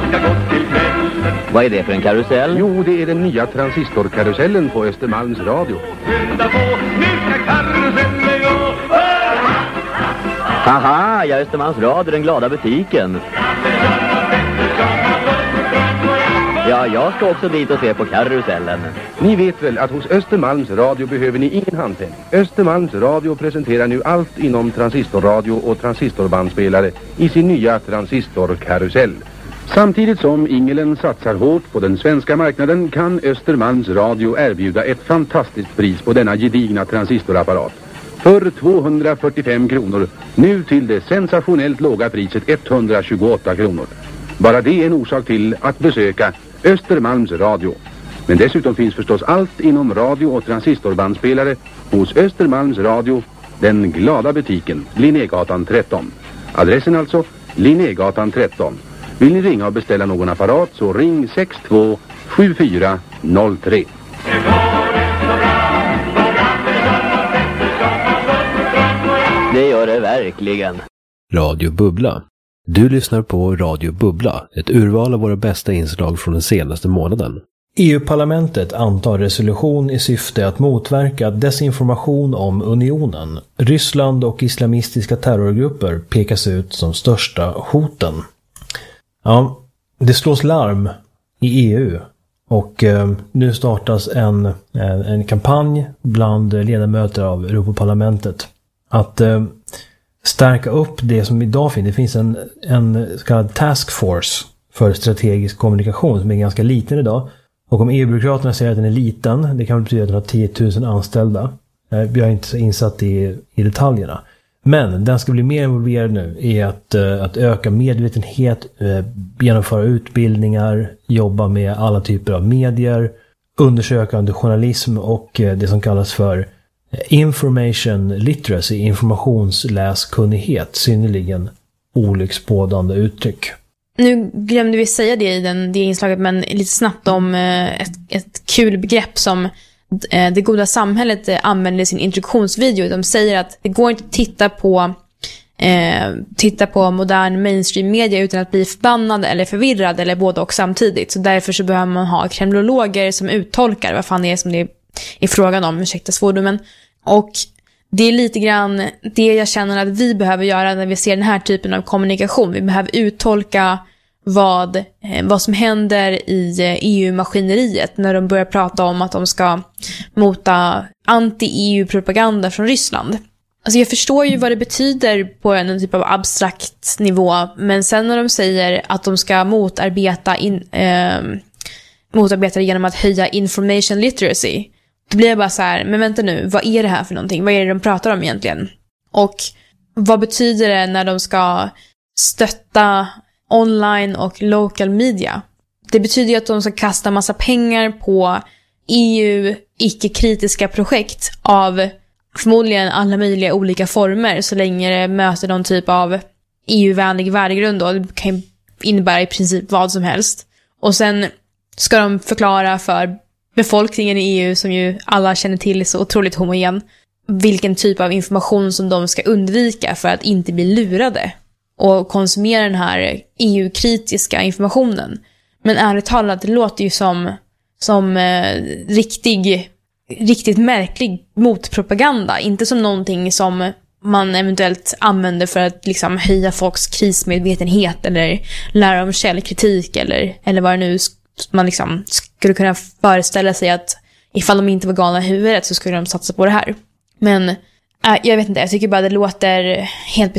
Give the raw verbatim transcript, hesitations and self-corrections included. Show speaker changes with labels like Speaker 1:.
Speaker 1: Vad är det för en karusell?
Speaker 2: Jo, det är den nya transistorkarusellen på Östermalms Radio.
Speaker 1: Haha, ja, Östermalms Radio, den glada butiken. Ja, jag ska också dit och se på karusellen.
Speaker 2: Ni vet väl att hos Östermalms Radio behöver ni ingen handpenning. Östermalms Radio presenterar nu allt inom transistorradio och transistorbandspelare i sin nya transistorkarusell. Samtidigt som Ingelen satsar hårt på den svenska marknaden kan Östermalms Radio erbjuda ett fantastiskt pris på denna gedigna transistorapparat. För tvåhundrafyrtiofem kronor, nu till det sensationellt låga priset etthundratjugoåtta kronor. Bara det är en orsak till att besöka Östermalms Radio. Men dessutom finns förstås allt inom radio- och transistorbandspelare hos Östermalms Radio, den glada butiken, Linnégatan tretton. Adressen alltså, Linnégatan tretton. Vill ni ringa och beställa någon apparat så ring sex två sju fyra noll tre.
Speaker 1: Det gör det verkligen.
Speaker 3: Radio Bubbla. Du lyssnar på Radio Bubbla, ett urval av våra bästa inslag från den senaste månaden. E U-parlamentet antar resolution i syfte att motverka desinformation om unionen. Ryssland och islamistiska terrorgrupper pekas ut som största hoten. Ja, det slås larm i E U och eh, nu startas en, en, en kampanj bland ledamöter av Europaparlamentet att eh, stärka upp det som idag finns. Det finns en, en så kallad task force för strategisk kommunikation som är ganska liten idag. Och om E U-byråkraterna säger att den är liten, det kan väl betyda att den har tio tusen anställda. Jag är inte så insatt i, i detaljerna. Men den ska bli mer involverad nu i att, att öka medvetenhet, genomföra utbildningar, jobba med alla typer av medier, undersökande journalism och det som kallas för information literacy, informationsläskunnighet, synnerligen olycksbådande uttryck.
Speaker 4: Nu glömde vi säga det i den, det inslaget, men lite snabbt om ett, ett kul begrepp som Det goda samhället använder i sin introduktionsvideo. De säger att det går inte att titta på eh, titta på modern mainstream media utan att bli förbannad eller förvirrad eller både och samtidigt. Så därför så behöver man ha kremlologer som uttolkar vad fan det är som det är frågan om, ursäkta svordomen. Och det är lite grann det jag känner att vi behöver göra när vi ser den här typen av kommunikation. Vi behöver uttolka vad, eh, vad som händer i eh, E U-maskineriet när de börjar prata om att de ska mota anti-E U-propaganda från Ryssland. Alltså jag förstår ju vad det betyder på en typ av abstrakt nivå, men sen när de säger att de ska motarbeta, in, eh, motarbeta genom att höja information literacy, då blir jag bara så här, men vänta nu, vad är det här för någonting? Vad är det de pratar om egentligen? Och vad betyder det när de ska stötta online och local media? Det betyder ju att de ska kasta massa pengar på E U icke-kritiska projekt av förmodligen alla möjliga olika former så länge det möter någon typ av E U-vänlig värdegrund då. Det kan innebära i princip vad som helst. Och sen ska de förklara för befolkningen i E U, som ju alla känner till är så otroligt homogen, vilken typ av information som de ska undvika för att inte bli lurade och konsumera den här E U-kritiska informationen. Men ärligt talat, det låter ju som, som eh, riktig, riktigt märklig motpropaganda. Inte som någonting som man eventuellt använder för att liksom höja folks krismedvetenhet eller lära om källkritik eller, eller vad det nu man liksom skulle kunna föreställa sig att ifall de inte var galna i huvudet så skulle de satsa på det här. Men äh, jag vet inte, jag tycker bara det låter helt